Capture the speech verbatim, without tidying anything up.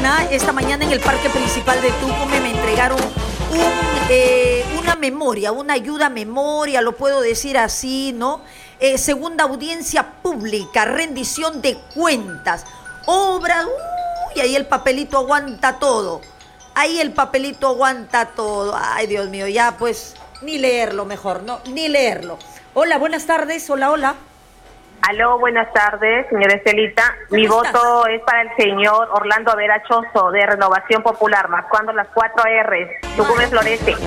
mañana, esta mañana en el Parque Principal de Tucumán me entregaron un, eh, una memoria, una ayuda a memoria, lo puedo decir así, ¿no? Eh, segunda audiencia pública, rendición de cuentas, obras, uy, ahí el papelito aguanta todo. Ahí el papelito aguanta todo. Ay, Dios mío, ya pues, ni leerlo mejor, no, ni leerlo. Hola, buenas tardes, hola, hola. Aló, buenas tardes, señora Estelita. Mi estás? voto es para el señor Orlando Vera Chozo, de Renovación Popular, marcando las cuatro R's. Tucumán florece.